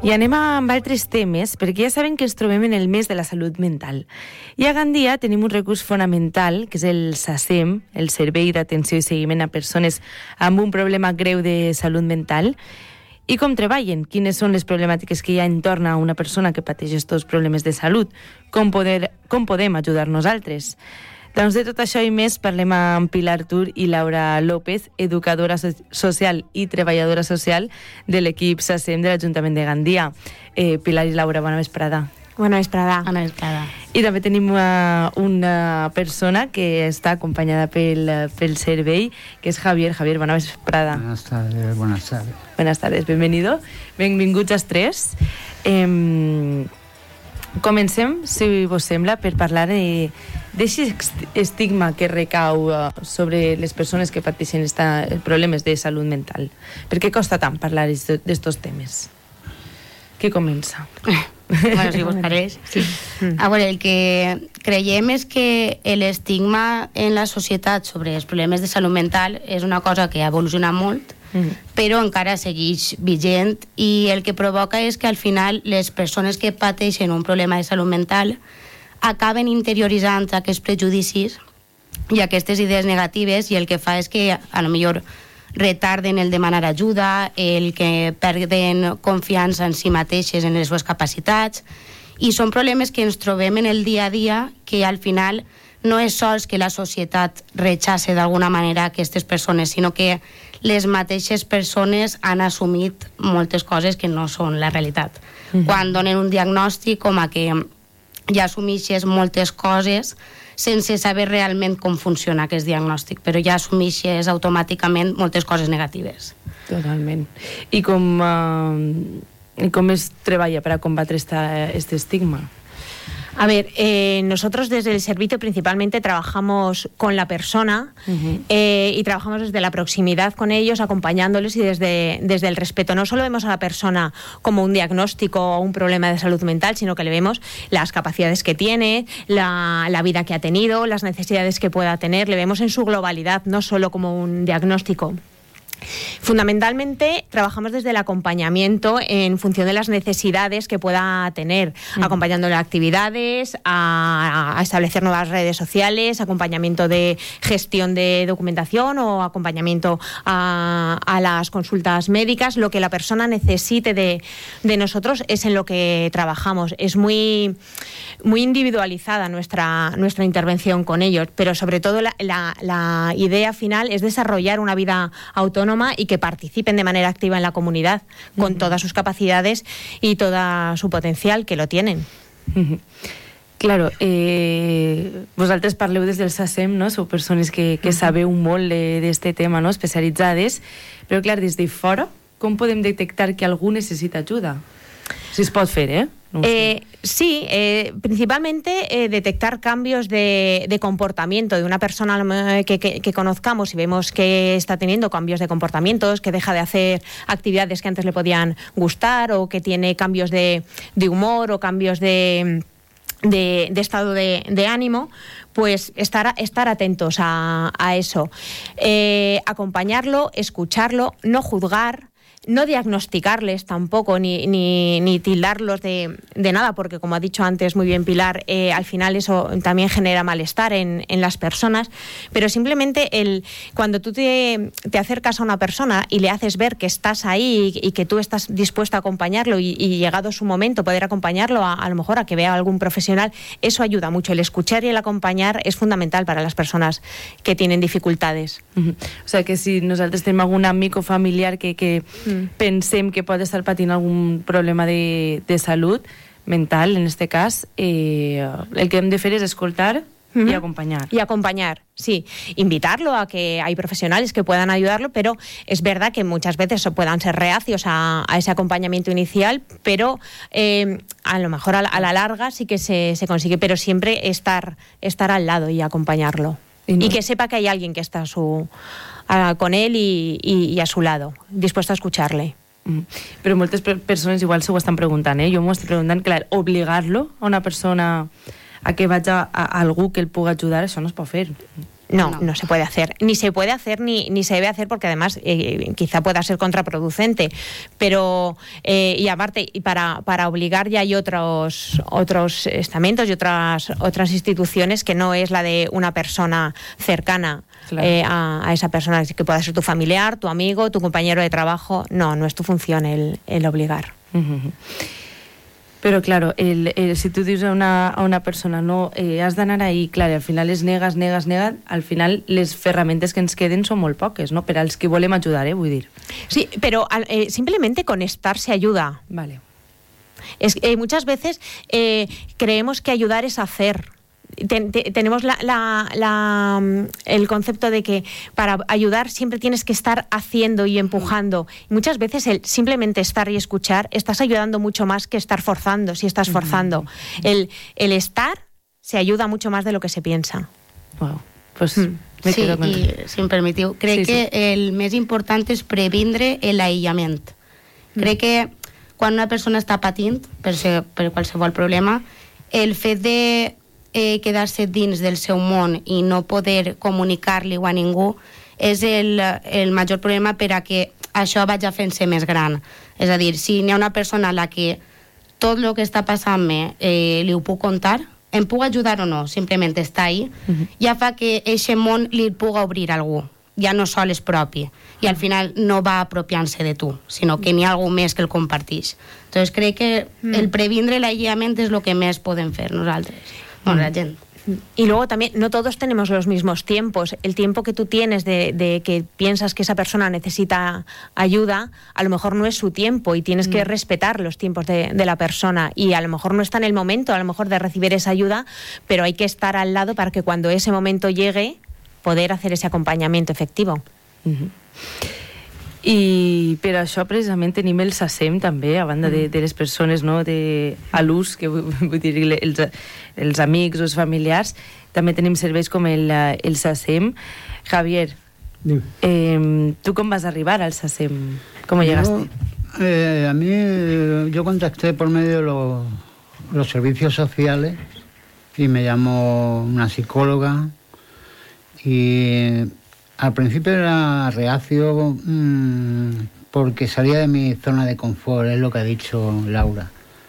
I anem amb altres temes, perquè ja saben que ens trobem en el mes de la salut mental. I a Gandia tenim un recurs fonamental, que és el SACEM, el Servei d'Atenció i Seguiment a Persones amb un problema greu de salut mental. I com treballen? Quines són les problemàtiques que hi ha entorn a una persona que pateix aquests problemes de salut? Com podem ajudar nosaltres? Doncs de tot això i més parlem amb Pilar Tur i Laura López, educadora social i treballadora social de l'equip SACEM de l'Ajuntament de Gandia. Pilar i Laura, bona vesprada. Bona vesprada. Bona vesprada. I també tenim una persona que està acompanyada pel servei, que és Javier. Javier, bona vesprada. Buenas tardes, buenas tardes. Buenas tardes, bienvenido. Benvinguts els tres. Comencem, si vos sembla, per parlar d'aquest estigma que recau sobre les persones que pateixen problemes de salut mental. Per què costa tant parlar d'estos temes? Qui comença? Bueno, si vos pareix. Sí. A veure, el que creiem és que l'estigma en la societat sobre els problemes de salut mental és una cosa que ha evolucionat molt, però encara segueix vigent, i el que provoca és que al final les persones que pateixen un problema de salut mental acaben interioritzant aquests prejudicis i aquestes idees negatives, i el que fa és que a lo millor retarden el demanar ajuda, el que perden confiança en si mateixes, en les seves capacitats, i són problemes que ens trobem en el dia a dia, que al final no és sols que la societat rechace d'alguna manera aquestes persones, sinó que les mateixes persones han assumit moltes coses que no són la realitat. Quan donen un diagnòstic, com a que ja assumeixes moltes coses sense saber realment com funciona aquest diagnòstic, però ja assumeixes automàticament moltes coses negatives. Totalment. I com es treballa para combatre este estigma? A ver, nosotros desde el servicio principalmente trabajamos con la persona y trabajamos desde la proximidad con ellos, acompañándoles, y desde el respeto. No solo vemos a la persona como un diagnóstico o un problema de salud mental, sino que le vemos las capacidades que tiene, la vida que ha tenido, las necesidades que pueda tener. Le vemos en su globalidad, no solo como un diagnóstico. Fundamentalmente trabajamos desde el acompañamiento en función de las necesidades que pueda tener, acompañándole a actividades, a establecer nuevas redes sociales, acompañamiento de gestión de documentación o acompañamiento a las consultas médicas. Lo que la persona necesite de nosotros es en lo que trabajamos. Es muy individualizada nuestra intervención con ellos, pero sobre todo la idea final es desarrollar una vida autónoma y que participen de manera activa en la comunidad con todas sus capacidades y todo su potencial, que lo tienen. Claro, vosaltres parleu des del SACEM, no? Sou persones que sabeu molt d'este tema, no? Especialitzades, però clar, des de fora, com podem detectar que algú necessita ajuda? Si es pot fer, No sé. Sí, principalmente detectar cambios de comportamiento de una persona que conozcamos, y vemos que está teniendo cambios de comportamientos, que deja de hacer actividades que antes le podían gustar, o que tiene cambios de humor o cambios de estado de ánimo, pues estar atentos a eso. Acompañarlo, escucharlo, no juzgar, no diagnosticarles tampoco, ni tildarlos de nada, porque como ha dicho antes muy bien Pilar, al final eso también genera malestar en las personas, pero simplemente cuando tú te acercas a una persona y le haces ver que estás ahí y que tú estás dispuesto a acompañarlo, y llegado su momento poder acompañarlo a lo mejor a que vea a algún profesional, eso ayuda mucho. El escuchar y el acompañar es fundamental para las personas que tienen dificultades. O sea, que si nosaltres tenim algun amic o familiar que pensem que pot estar patint algun problema de salut mental, en este cas, el que hem de fer és escoltar y acompañar. Y acompañar, sí. Invitarlo a que hay profesionales que puedan ayudarlo, pero es verdad que muchas veces puedan ser reacios a ese acompañamiento inicial, pero a lo mejor a la larga sí que se consigue, pero siempre estar al lado y acompañarlo. Y que sepa que hay alguien que está con él y a su lado, dispuesto a escucharle. Però moltes persones igual s'ho estan preguntant, Jo m'ho estic preguntant, clar, obligar-lo a una persona a que vagi a algú que el pugui ajudar, això no es pot fer. No se puede hacer. Ni se puede hacer ni se debe hacer, porque además quizá pueda ser contraproducente. Pero, y aparte, para obligar ya hay otros estamentos y otras instituciones que no es la de una persona cercana. Claro. A esa persona, que pueda ser tu familiar, tu amigo, tu compañero de trabajo. No es tu función el obligar. Uh-huh. Però, claro, si tu dius a una persona no, has d'anar ahí, clar, al final es nega, al final les ferramentes que ens queden són molt poques, no? Per als que volem ajudar, vull dir. Sí, pero simplemente con estar se ayuda. Vale. Muchas veces creemos que ayudar es hacer. Tenemos el concepto de que para ayudar siempre tienes que estar haciendo y empujando. Muchas veces el simplemente estar y escuchar, estás ayudando mucho más que estar forzando. Si estás forzando, el estar se ayuda mucho más de lo que se piensa. Wow. Pues sí, i si em permetiu, crec que el més important és previndre l'aïllament. Crec que quan una persona està patint per qualsevol problema, el fet de quedar-se dins del seu món i no poder comunicar-li a ningú és el major problema per a que això vagi fent-se més gran. És a dir, si hi ha una persona a la que tot el que està passant-me li ho puc contar, em puc ajudar o no, simplement està ahí, ja fa que aquest món li puga obrir a algú, ja no sol és propi, i al final no va apropiant-se de tu, sinó que n'hi ha algú més que el comparteix. Entonces crec que el previndre l'aïllament és el que més podem fer nosaltres. Bueno, la gente. Y luego también, no todos tenemos los mismos tiempos. El tiempo que tú tienes de que piensas que esa persona necesita ayuda, a lo mejor no es su tiempo, y tienes que respetar los tiempos de la persona, y a lo mejor no está en el momento, a lo mejor, de recibir esa ayuda, pero hay que estar al lado para que cuando ese momento llegue, poder hacer ese acompañamiento efectivo. I per això precisament tenim el SACEM també, a banda de les persones, no, a l'ús, que vull dir, els amics o els familiars, també tenim serveis com el SACEM. Javier, ¿tú cómo vas a arribar al SACEM? ¿Cómo llegaste? A mí, yo contacté por medio de los servicios sociales, y me llamó una psicóloga, y al principio era reacio porque salía de mi zona de confort, es lo que ha dicho Laura.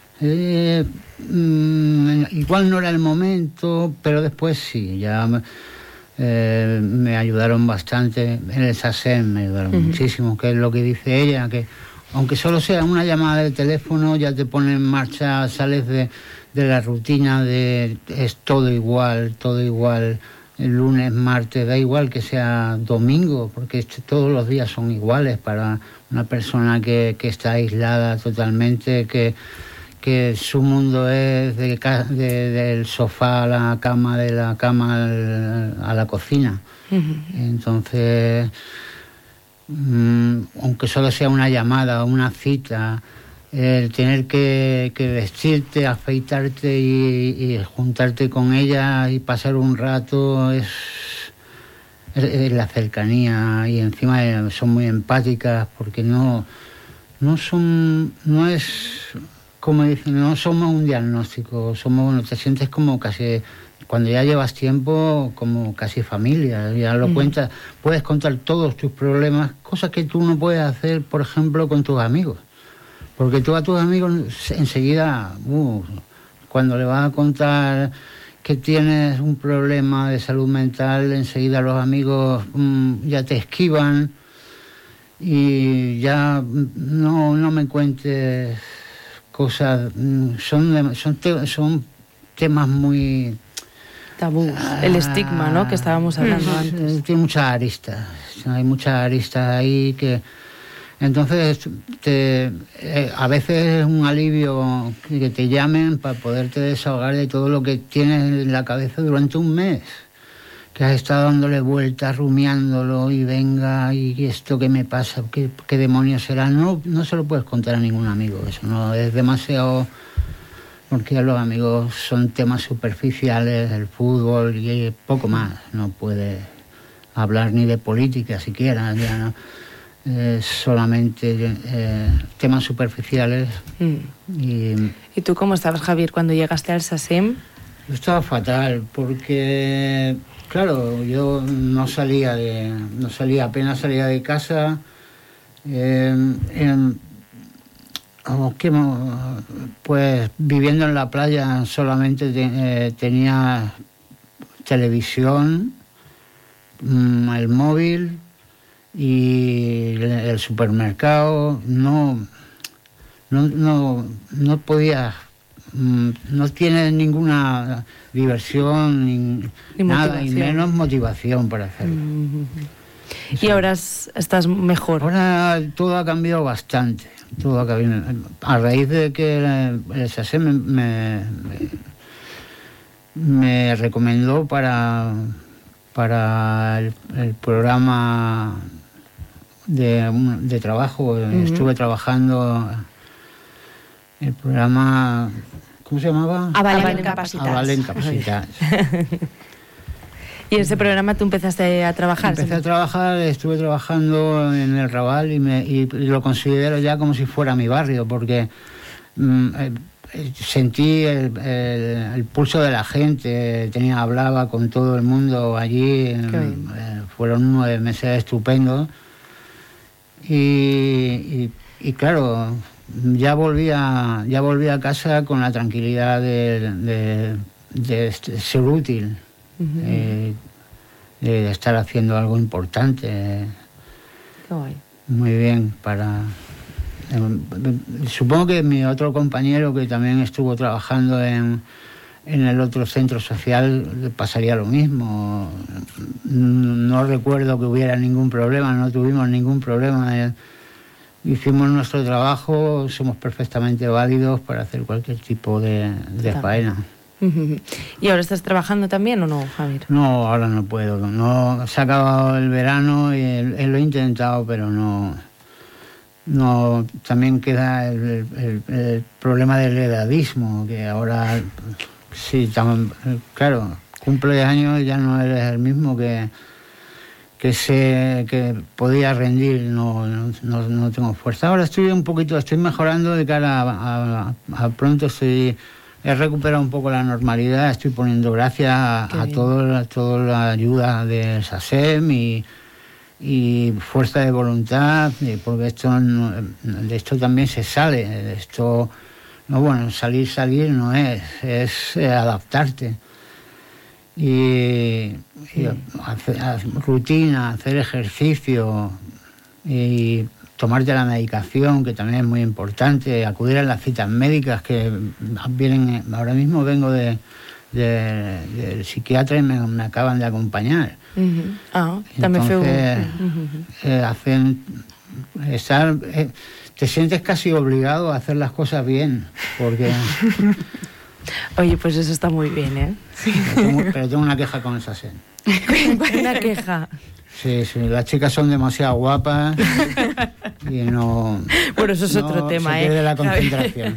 Igual no era el momento, pero después sí, ya me ayudaron bastante. En el SACEM me ayudaron muchísimo, que es lo que dice ella, que aunque solo sea una llamada de teléfono, ya te pone en marcha, sales de la rutina es todo igual, el lunes, martes, da igual que sea domingo, porque todos los días son iguales para una persona que está aislada totalmente, que su mundo es del sofá a la cama, de la cama a la cocina. Entonces, aunque solo sea una llamada o una cita, el tener que vestirte, afeitarte y juntarte con ella y pasar un rato es la cercanía, y encima son muy empáticas, porque no es como dicen, no somos un diagnóstico, te sientes como casi, cuando ya llevas tiempo, como casi familia, ya lo cuentas, puedes contar todos tus problemas, cosas que tú no puedes hacer, por ejemplo, con tus amigos. Porque tú a tus amigos enseguida, cuando le vas a contar que tienes un problema de salud mental, enseguida los amigos ya te esquivan, y ya no me cuentes cosas, son temas muy tabú, el estigma, ¿no?, que estábamos hablando antes. Tiene hay muchas aristas ahí que... Entonces, a veces es un alivio que te llamen para poderte desahogar de todo lo que tienes en la cabeza durante un mes, que has estado dándole vueltas, rumiándolo, y venga, y esto que me pasa, ¿qué demonios será? No se lo puedes contar a ningún amigo, eso no es demasiado, porque los amigos son temas superficiales, el fútbol y poco más, no puedes hablar ni de política siquiera, ya no. Solamente temas superficiales. ¿Y tú cómo estabas, Javier, cuando llegaste al SACEM? Yo estaba fatal, porque Claro, yo apenas salía de casa. Pues viviendo en la playa solamente tenía televisión, el móvil y el supermercado. No podía, no tiene ninguna diversión ni nada, y menos motivación para hacerlo. ¿Y ahora estás mejor? Ahora todo ha cambiado bastante. Todo ha cambiado. A raíz de que el SASEM me recomendó para el programa de trabajo. Estuve trabajando el programa, ¿cómo se llamaba? Avalen Capacitats. Avalen Capacitats. ¿Y en ese programa tú empezaste a trabajar? Empecé a trabajar, estuve trabajando en el Raval y lo considero ya como si fuera mi barrio, porque sentí el pulso de la gente, hablaba con todo el mundo allí. Fueron 9 meses estupendos y claro, ya volví a casa con la tranquilidad de ser útil. De estar haciendo algo importante. Qué guay. Muy bien supongo que mi otro compañero que también estuvo trabajando en el otro centro social pasaría lo mismo. No recuerdo que hubiera ningún problema, no tuvimos ningún problema. Hicimos nuestro trabajo, somos perfectamente válidos para hacer cualquier tipo de faena. ¿Y ahora estás trabajando también o no, Javier? No, ahora no puedo. No, se ha acabado el verano y lo he intentado, pero no. También queda el problema del edadismo, que ahora sí, claro, cumple años y ya no eres el mismo que podía rendir. No tengo fuerza. Ahora estoy mejorando de cara a pronto. He recuperado un poco la normalidad, estoy poniendo gracias a toda la ayuda del SASEM y fuerza de voluntad, porque de esto también se sale. De esto, salir no es adaptarte. Y hacer rutina, hacer ejercicio y tomarte la medicación, que también es muy importante, acudir a las citas médicas que vienen. Ahora mismo vengo del psiquiatra y me acaban de acompañar. Entonces, te sientes casi obligado a hacer las cosas bien, porque... Oye, pues eso está muy bien, ¿eh? Pero tengo una queja con el SASEM. Una queja. Sí, las chicas son demasiado guapas y no... Bueno, eso es otro tema, se pierde la concentración.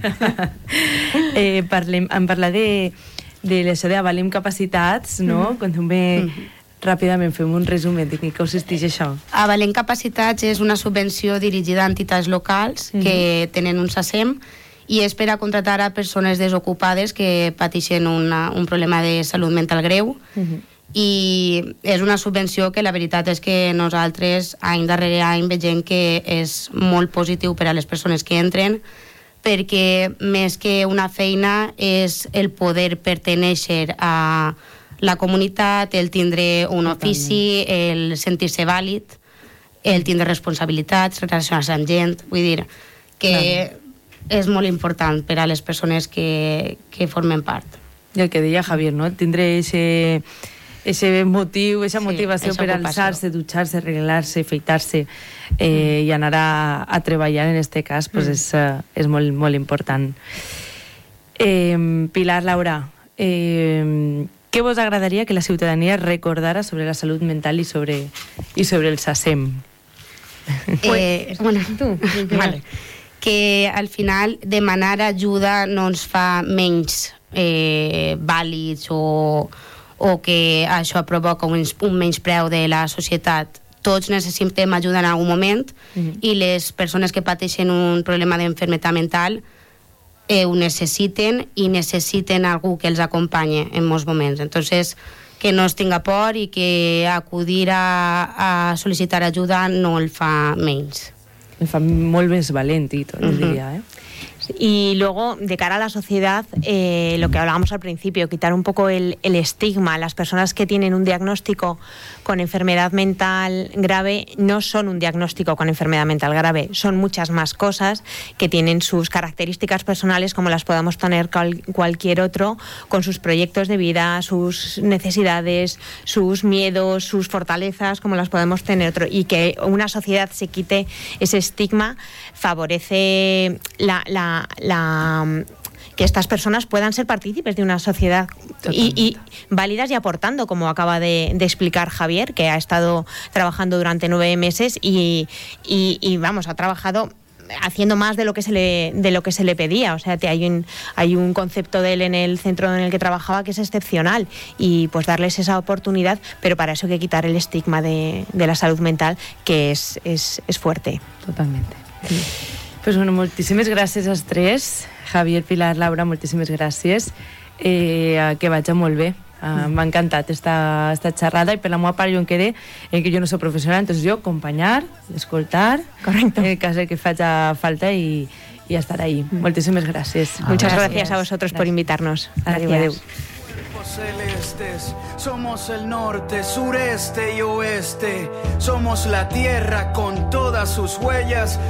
Em parlar d'això d'Avalem Capacitats, no? Contem-me ràpidament, fem un resum de què consisteix això. Avalem Capacitats és una subvenció dirigida a entitats locals que tenen un SASEM i és per a contratar a persones desocupades que pateixen un problema de salut mental greu. I és una subvenció que la veritat és que nosaltres any darrere any veiem que és molt positiu per a les persones que entren, perquè més que una feina és el poder pertenèixer a la comunitat, el tindre un ofici, el sentir-se vàlid, el tindre responsabilitats, relacionar-se amb gent. Vull dir que és molt important per a les persones que formen part. I el que deia Javier, no? Tindre ese motiu, esa motivació per alçar-se, dutxar-se, arreglar-se, afeitar-se i anar a treballar, en este cas, pues és molt, molt important. Pilar, Laura, què vos agradaria que la ciutadania recordara sobre la salut mental i sobre el SASEM? Bueno, tu. Vale. Que al final demanar ajuda no ens fa menys vàlids o que això provoca un menyspreu de la societat. Tots necessitem ajuda en algun moment i les persones que pateixen un problema d'enfermetat mental ho necessiten i necessiten algú que els acompanyi en molts moments. Entonces, que no es tinga por i que acudir a sol·licitar ajuda no el fa menys. El fa molt més valent i tot, diria, Y luego, de cara a la sociedad, lo que hablábamos al principio, quitar un poco el estigma. Las personas que tienen un diagnóstico con enfermedad mental grave no son un diagnóstico con enfermedad mental grave, son muchas más cosas que tienen sus características personales como las podamos tener cualquier otro, con sus proyectos de vida, sus necesidades, sus miedos, sus fortalezas, como las podemos tener otro. Y que una sociedad se quite ese estigma favorece que estas personas puedan ser partícipes de una sociedad y válidas y aportando, como acaba de explicar Javier, que ha estado trabajando durante 9 meses y vamos, ha trabajado haciendo más de lo que se le pedía. O sea, hay un concepto de él en el centro en el que trabajaba que es excepcional, y pues darles esa oportunidad, pero para eso hay que quitar el estigma de la salud mental, que es fuerte. Totalmente. Sí. Pues bueno, moltíssimes gràcies als tres. Javier, Pilar, Laura, moltíssimes gràcies. Que vagi molt bé. M'ha encantat esta xerrada, i per la meva part jo em quedé en que jo no soc professional, entonces jo acompanyar, escoltar, correcto, en el cas que faci falta y estar ahí. Moltíssimes gràcies. Muchas gracias a vosotros por invitarnos. Adeu. Celestes, somos el norte, sureste y oeste, somos la tierra con todas sus huellas.